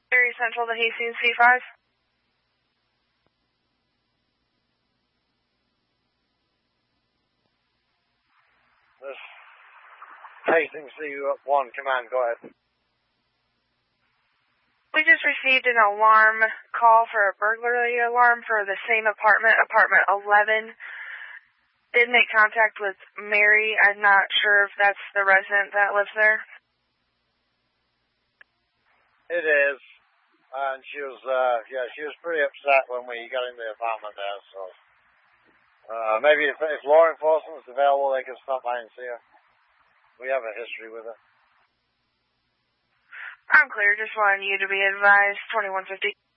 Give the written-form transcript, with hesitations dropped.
Very Central to Hastings C5. This Hastings C1 command, go ahead. We just received an alarm call for a burglary alarm for the same apartment, apartment 11. Did make contact with Mary. I'm not sure if that's the resident that lives there. It is. And she was pretty upset when we got in the apartment there, so maybe if law enforcement's available, they can stop by and see her. We have a history with her. I'm clear, just wanted you to be advised, 2150.